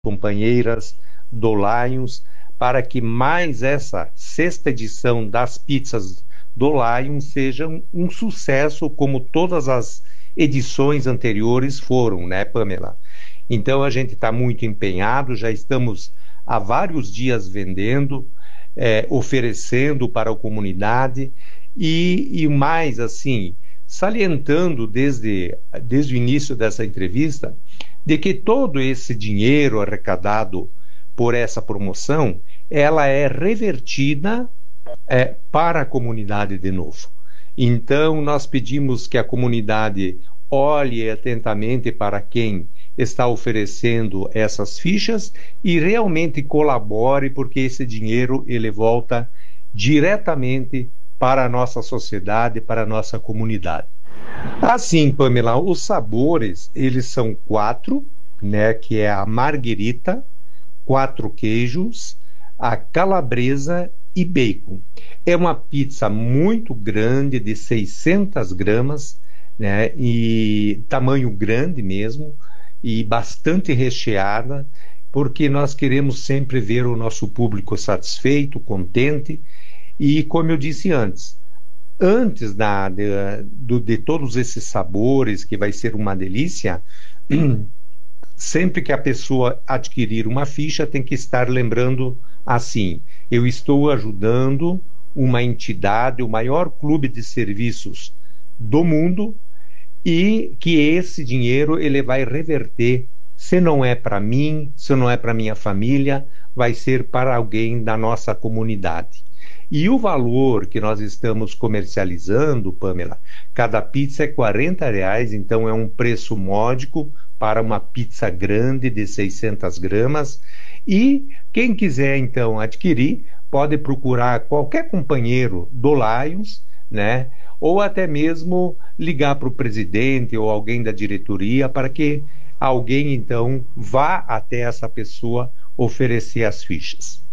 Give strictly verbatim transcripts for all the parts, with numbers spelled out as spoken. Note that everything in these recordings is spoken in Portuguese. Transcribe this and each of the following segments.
companheiras do Lions, para que mais essa sexta edição das pizzas do Lions seja um, um sucesso, como todas as edições anteriores foram, né, Pamela? Então a gente está muito empenhado, já estamos há vários dias vendendo, é, oferecendo para a comunidade e, e mais assim, salientando desde, desde o início dessa entrevista, de que todo esse dinheiro arrecadado por essa promoção, ela é revertida é, para a comunidade de novo. Então, nós pedimos que a comunidade olhe atentamente para quem está oferecendo essas fichas e realmente colabore, porque esse dinheiro ele volta diretamente para a nossa sociedade, para a nossa comunidade. Assim, Pamela, os sabores, eles são quatro, né, que é a marguerita, quatro queijos, a calabresa e bacon. É uma pizza muito grande, de seiscentas gramas, né, e tamanho grande mesmo, e bastante recheada, porque nós queremos sempre ver o nosso público satisfeito, contente, e como eu disse antes, antes da, de, de, de todos esses sabores, que vai ser uma delícia, sempre que a pessoa adquirir uma ficha, tem que estar lembrando assim: eu estou ajudando uma entidade, o maior clube de serviços do mundo, e que esse dinheiro ele vai reverter, se não é para mim, se não é para minha família, vai ser para alguém da nossa comunidade. E o valor que nós estamos comercializando, Pamela, cada pizza é quarenta reais, então é um preço módico para uma pizza grande de seiscentas gramas. E quem quiser, então, adquirir, pode procurar qualquer companheiro do Lions, né? Ou até mesmo ligar para o presidente ou alguém da diretoria para que alguém, então, vá até essa pessoa oferecer as fichas.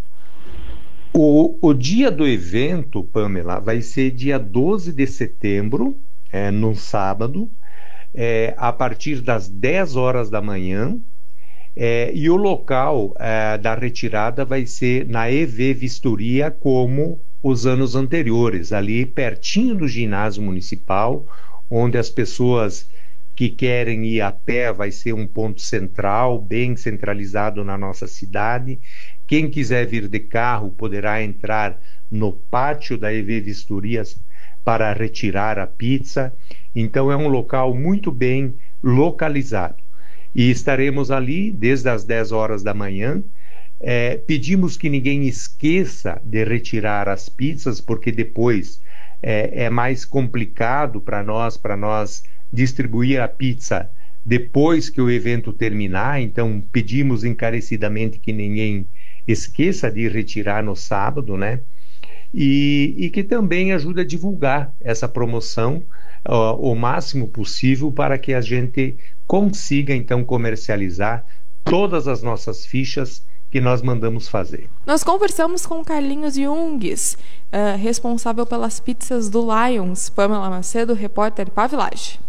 O, o dia do evento, Pamela, vai ser dia doze de setembro, é, num sábado, é, a partir das dez horas da manhã, é, e o local é, da retirada vai ser na E V Vistoria, como os anos anteriores, ali pertinho do ginásio municipal, onde as pessoas que querem ir a pé vai ser um ponto central, bem centralizado na nossa cidade. Quem quiser vir de carro poderá entrar no pátio da E V Vistorias para retirar a pizza. Então é um local muito bem localizado. E estaremos ali desde as dez horas da manhã. É, pedimos que ninguém esqueça de retirar as pizzas, porque depois é, é mais complicado para nós, para nós distribuir a pizza depois que o evento terminar. Então pedimos encarecidamente que ninguém esqueça de retirar no sábado, né? E, e que também ajude a divulgar essa promoção uh, o máximo possível, para que a gente consiga então comercializar todas as nossas fichas que nós mandamos fazer. Nós conversamos com Carlinhos Jungs, uh, responsável pelas pizzas do Lions. Pamela Macedo, repórter Pá Village.